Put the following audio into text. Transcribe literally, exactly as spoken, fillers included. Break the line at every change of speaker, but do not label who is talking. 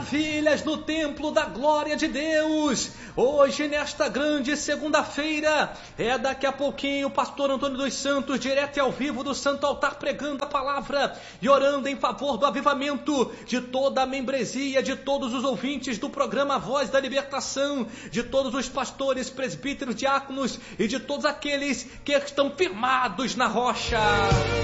maravilhas no templo da glória de Deus. Hoje, nesta grande segunda-feira, é daqui a pouquinho o pastor Antônio dos Santos, direto e ao vivo do Santo Altar, pregando a palavra e orando em favor do avivamento de toda a membresia, de todos os ouvintes do programa Voz da Libertação, de todos os pastores, presbíteros, diáconos e de todos aqueles que estão firmados na rocha.